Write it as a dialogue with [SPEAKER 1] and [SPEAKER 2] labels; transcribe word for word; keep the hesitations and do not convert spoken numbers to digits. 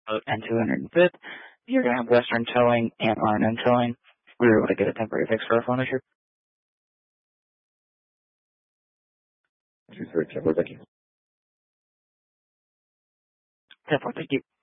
[SPEAKER 1] boat and two hundred fifth. You're going to have Western Towing and R and M Towing. We were able to get a temporary fix for our phone issue.
[SPEAKER 2] Two three, thank you.
[SPEAKER 1] Therefore, thank you.